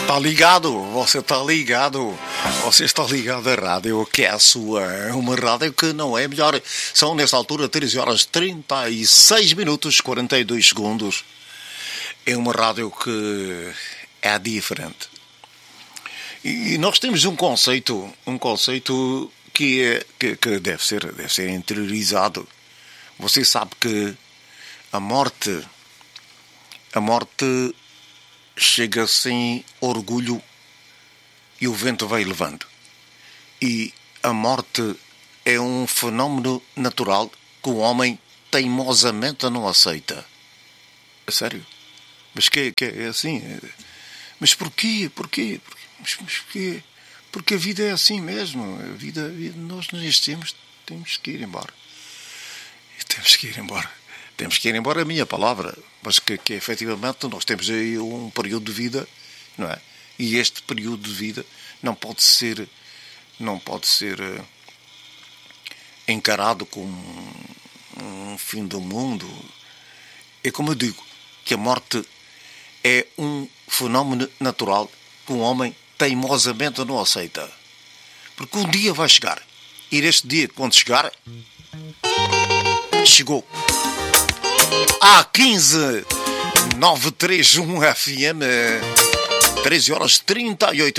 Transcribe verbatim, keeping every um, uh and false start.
Tá ligado? Você tá ligado? Você está ligado à rádio que é a sua. É uma rádio que não é melhor. São nesta altura treze horas trinta e seis minutos quarenta e dois segundos. É uma rádio que é diferente. E nós temos um conceito, um conceito que, é, que, que deve ser, deve ser interiorizado. Você sabe que a morte, a morte chega sem orgulho e o vento vai levando. E a morte é um fenómeno natural que o homem teimosamente não aceita. É sério? Mas que, que é assim? Mas porquê? Porquê? Mas, mas porquê? Porque a vida é assim mesmo. A vida, a vida nós nascemos, temos que ir embora. Temos que ir embora. Temos que ir embora, a minha palavra, mas que, que efetivamente nós temos aí um período de vida, não é? E este período de vida não pode ser, não pode ser uh, encarado como um, um fim do mundo. É como eu digo, que a morte é um fenómeno natural que um homem teimosamente não aceita. Porque um dia vai chegar. E este dia, quando chegar, chegou. A quinze nove três um F M, treze horas trinta e oito